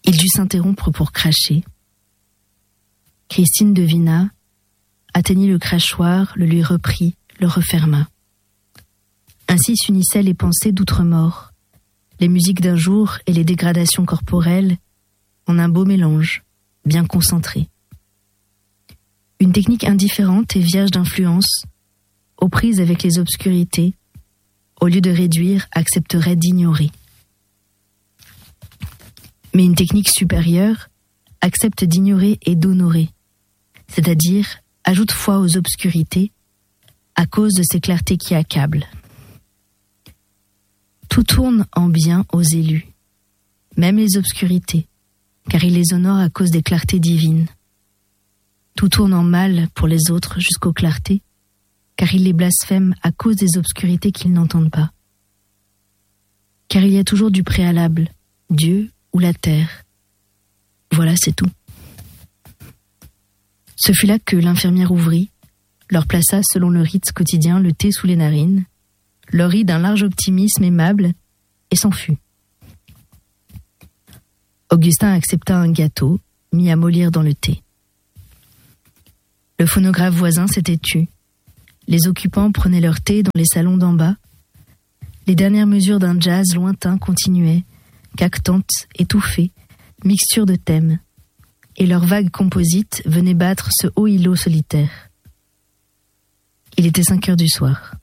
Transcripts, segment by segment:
Il dut s'interrompre pour cracher. Christine devina, atteignit le crachoir, le lui reprit, le referma. Ainsi s'unissaient les pensées d'outre-mort, les musiques d'un jour et les dégradations corporelles, en un beau mélange, bien concentré. Une technique indifférente et vierge d'influence, aux prises avec les obscurités, au lieu de réduire, accepterait d'ignorer. Mais une technique supérieure accepte d'ignorer et d'honorer, c'est-à-dire ajoute foi aux obscurités à cause de ces clartés qui accablent. Tout tourne en bien aux élus, même les obscurités, car il les honore à cause des clartés divines. Tout tourne en mal pour les autres jusqu'aux clartés, car il les blasphème à cause des obscurités qu'ils n'entendent pas. Car il y a toujours du préalable, Dieu ou la terre. Voilà, c'est tout. Ce fut là que l'infirmière ouvrit, leur plaça selon le rite quotidien le thé sous les narines, leur rit d'un large optimisme aimable et s'en fut. Augustin accepta un gâteau, mis à mollir dans le thé. Le phonographe voisin s'était tu. Les occupants prenaient leur thé dans les salons d'en bas. Les dernières mesures d'un jazz lointain continuaient, cactantes, étouffées, mixture de thèmes. Et leur vague composite venait battre ce haut îlot solitaire. Il était 5 heures du soir.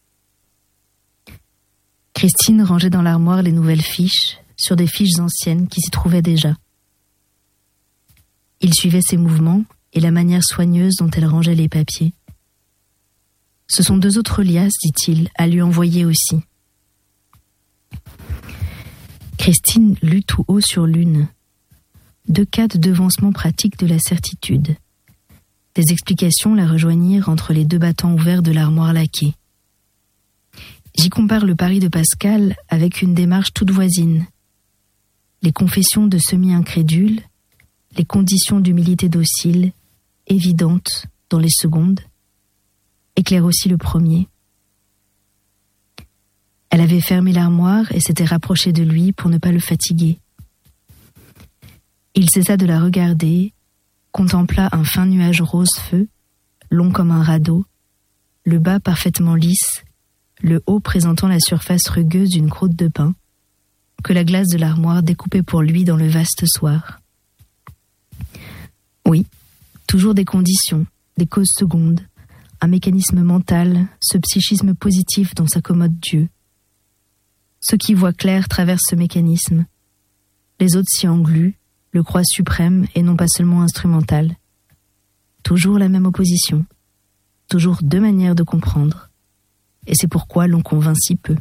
Christine rangeait dans l'armoire les nouvelles fiches, sur des fiches anciennes qui s'y trouvaient déjà. Il suivait ses mouvements et la manière soigneuse dont elle rangeait les papiers. Ce sont 2 autres liasses, dit-il, à lui envoyer aussi. Christine lut tout haut sur l'une. 2 cas de devancement pratique de la certitude. Des explications la rejoignirent entre les 2 battants ouverts de l'armoire laquée. J'y compare le pari de Pascal avec une démarche toute voisine. Les confessions de semi-incrédules, les conditions d'humilité docile, évidentes dans les secondes, éclairent aussi le premier. Elle avait fermé l'armoire et s'était rapprochée de lui pour ne pas le fatiguer. Il cessa de la regarder, contempla un fin nuage rose feu, long comme un radeau, le bas parfaitement lisse, le haut présentant la surface rugueuse d'une croûte de pain, que la glace de l'armoire découpait pour lui dans le vaste soir. Oui, toujours des conditions, des causes secondes, un mécanisme mental, ce psychisme positif dont s'accommode Dieu. Ceux qui voient clair traversent ce mécanisme. Les autres s'y engluent, le croient suprême et non pas seulement instrumental. Toujours la même opposition, toujours 2 manières de comprendre. Et c'est pourquoi l'on convainc si peu.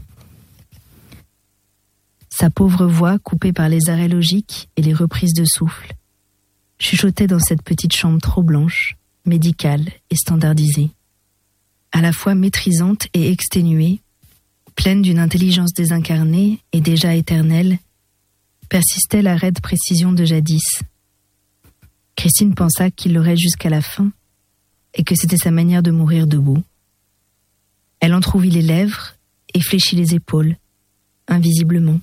Sa pauvre voix, coupée par les arrêts logiques et les reprises de souffle, chuchotait dans cette petite chambre trop blanche, médicale et standardisée. À la fois maîtrisante et exténuée, pleine d'une intelligence désincarnée et déjà éternelle, persistait la raide précision de jadis. Christine pensa qu'il l'aurait jusqu'à la fin et que c'était sa manière de mourir debout. Elle entrouvit les lèvres et fléchit les épaules, invisiblement.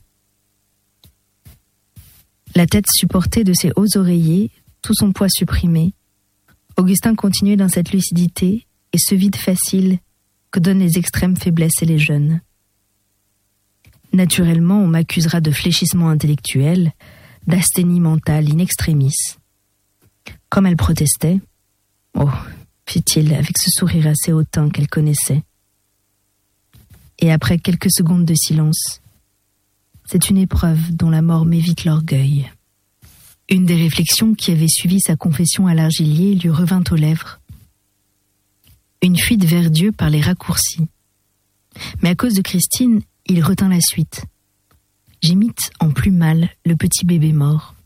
La tête supportée de ses hauts oreillers, tout son poids supprimé, Augustin continuait dans cette lucidité et ce vide facile que donnent les extrêmes faiblesses et les jeunes. Naturellement, on m'accusera de fléchissement intellectuel, d'asthénie mentale in extremis. Comme elle protestait, « Oh !» fit-il avec ce sourire assez hautain qu'elle connaissait. Et après quelques secondes de silence, c'est une épreuve dont la mort m'évite l'orgueil. Une des réflexions qui avait suivi sa confession à l'argilier lui revint aux lèvres. Une fuite vers Dieu par les raccourcis. Mais à cause de Christine, il retint la suite. J'imite en plus mal le petit bébé mort.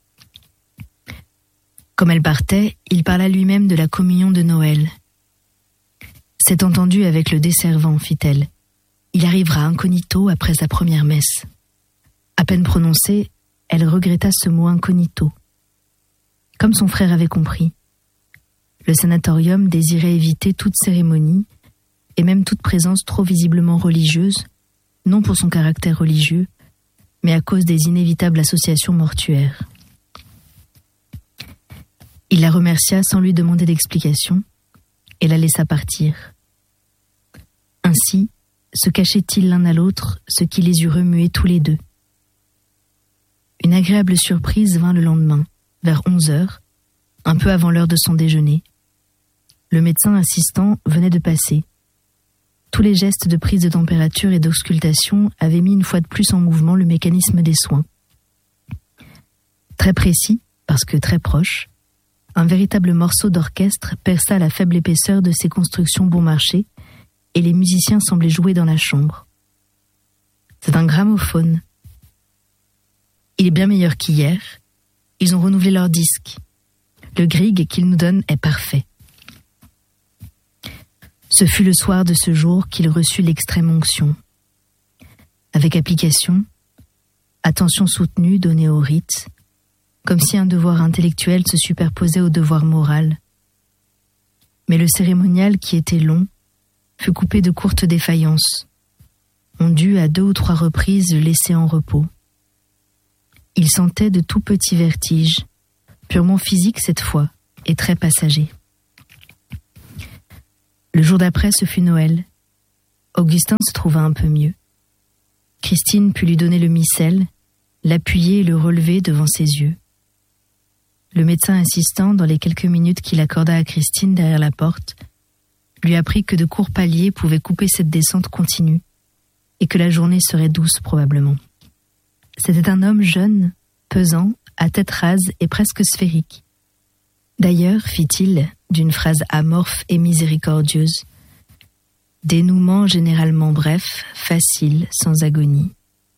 Comme elle partait, il parla lui-même de la communion de Noël. C'est entendu avec le desservant, fit-elle. Il arrivera incognito après sa première messe. À peine prononcée, elle regretta ce mot incognito. Comme son frère avait compris. Le sanatorium désirait éviter toute cérémonie et même toute présence trop visiblement religieuse, non pour son caractère religieux, mais à cause des inévitables associations mortuaires. Il la remercia sans lui demander d'explication et la laissa partir. Ainsi se cachaient-ils l'un à l'autre, ce qui les eut remués tous les deux. Une agréable surprise vint le lendemain, vers 11h, un peu avant l'heure de son déjeuner. Le médecin assistant venait de passer. Tous les gestes de prise de température et d'auscultation avaient mis une fois de plus en mouvement le mécanisme des soins. Très précis, parce que très proche, un véritable morceau d'orchestre perça la faible épaisseur de ces constructions bon marché, et les musiciens semblaient jouer dans la chambre. C'est un gramophone. Il est bien meilleur qu'hier. Ils ont renouvelé leur disque. Le Grieg qu'ils nous donnent est parfait. Ce fut le soir de ce jour qu'il reçut l'extrême onction. Avec application, attention soutenue donnée au rite, comme si un devoir intellectuel se superposait au devoir moral. Mais le cérémonial, qui était long, fut coupé de courtes défaillances. On dut à 2 ou 3 reprises le laisser en repos. Il sentait de tout petits vertiges, purement physiques cette fois, et très passagers. Le jour d'après, ce fut Noël. Augustin se trouva un peu mieux. Christine put lui donner le missel, l'appuyer et le relever devant ses yeux. Le médecin assistant, dans les quelques minutes qu'il accorda à Christine derrière la porte, lui apprit que de courts paliers pouvaient couper cette descente continue et que la journée serait douce probablement. C'était un homme jeune, pesant, à tête rase et presque sphérique. D'ailleurs, fit-il, d'une phrase amorphe et miséricordieuse, dénouement généralement bref, facile, sans agonie.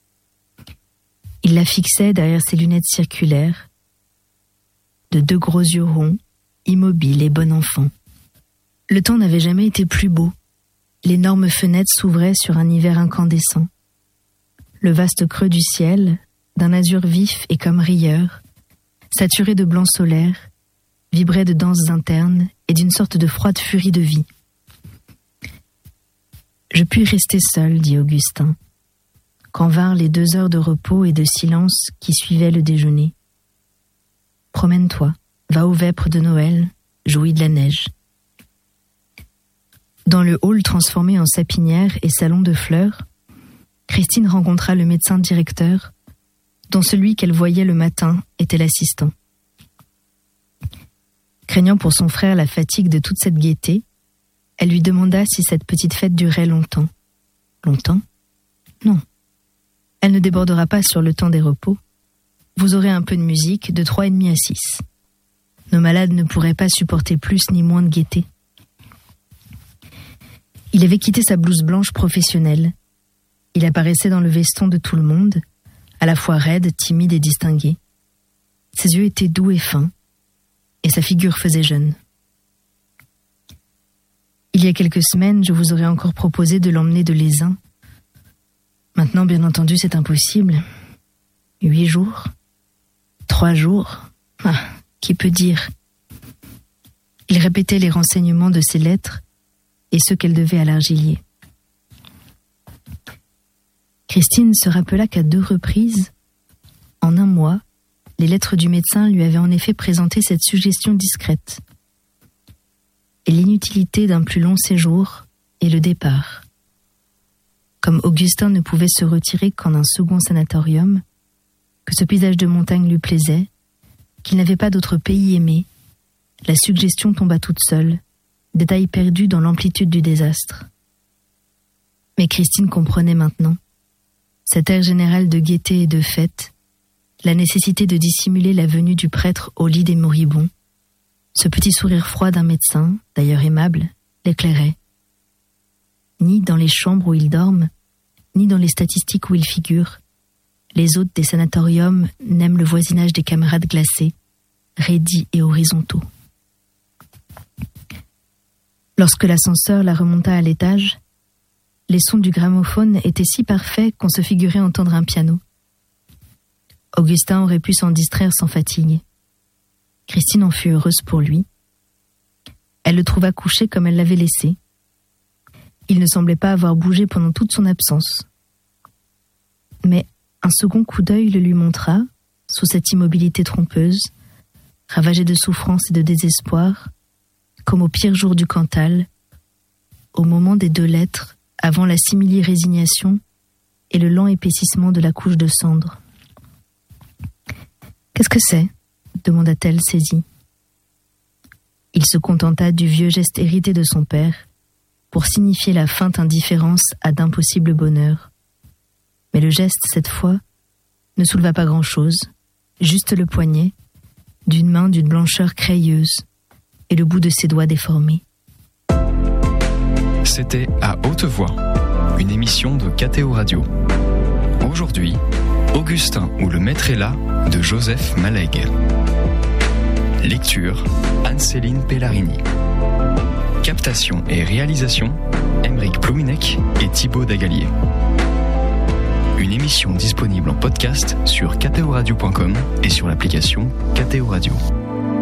Il la fixait derrière ses lunettes circulaires, de 2 gros yeux ronds, immobile et bon enfant. Le temps n'avait jamais été plus beau. L'énorme fenêtre s'ouvrait sur un hiver incandescent. Le vaste creux du ciel, d'un azur vif et comme rieur, saturé de blanc solaire, vibrait de danses internes et d'une sorte de froide furie de vie. Je puis rester seul, dit Augustin, quand vinrent les 2 heures de repos et de silence qui suivaient le déjeuner. Promène-toi, va aux vêpres de Noël, jouis de la neige. Dans le hall transformé en sapinière et salon de fleurs, Christine rencontra le médecin directeur, dont celui qu'elle voyait le matin était l'assistant. Craignant pour son frère la fatigue de toute cette gaieté, elle lui demanda si cette petite fête durait longtemps. Longtemps ? Non. Elle ne débordera pas sur le temps des repos. Vous aurez un peu de musique de 3h30 à 6. Nos malades ne pourraient pas supporter plus ni moins de gaieté. Il avait quitté sa blouse blanche professionnelle. Il apparaissait dans le veston de tout le monde, à la fois raide, timide et distingué. Ses yeux étaient doux et fins, et sa figure faisait jeune. Il y a quelques semaines, je vous aurais encore proposé de l'emmener de Lézin. Maintenant, bien entendu, c'est impossible. 8 jours, 3 jours, qui peut dire ? Il répétait les renseignements de ses lettres et ceux qu'elle devait à l'Argilier. Christine se rappela qu'à 2 reprises, en un mois, les lettres du médecin lui avaient en effet présenté cette suggestion discrète. Et l'inutilité d'un plus long séjour et le départ. Comme Augustin ne pouvait se retirer qu'en un second sanatorium, que ce paysage de montagne lui plaisait, qu'il n'avait pas d'autre pays aimé, la suggestion tomba toute seule, détail perdu dans l'amplitude du désastre. Mais Christine comprenait maintenant. Cet air général de gaieté et de fête, la nécessité de dissimuler la venue du prêtre au lit des moribonds, ce petit sourire froid d'un médecin, d'ailleurs aimable, l'éclairait. Ni dans les chambres où ils dorment, ni dans les statistiques où ils figurent, les hôtes des sanatoriums n'aiment le voisinage des camarades glacés, raidis et horizontaux. Lorsque l'ascenseur la remonta à l'étage, les sons du gramophone étaient si parfaits qu'on se figurait entendre un piano. Augustin aurait pu s'en distraire sans fatigue. Christine en fut heureuse pour lui. Elle le trouva couché comme elle l'avait laissé. Il ne semblait pas avoir bougé pendant toute son absence. Mais un second coup d'œil le lui montra, sous cette immobilité trompeuse, ravagé de souffrance et de désespoir, comme au pire jour du Cantal, au moment des 2 lettres, avant la simili-résignation et le lent épaississement de la couche de cendre. « Qu'est-ce que c'est ?» demanda-t-elle saisie. Il se contenta du vieux geste hérité de son père pour signifier la feinte indifférence à d'impossibles bonheurs. Mais le geste, cette fois, ne souleva pas grand-chose, juste le poignet, d'une main d'une blancheur crayeuse, et le bout de ses doigts déformés. C'était À Haute Voix, une émission de KTO Radio. Aujourd'hui, Augustin ou le maître est là de Joseph Malègue. Lecture, Anne-Céline Pellarini. Captation et réalisation, Aymeric Plouminec et Thibaut Dagalier. Une émission disponible en podcast sur ktoradio.com et sur l'application KTO Radio.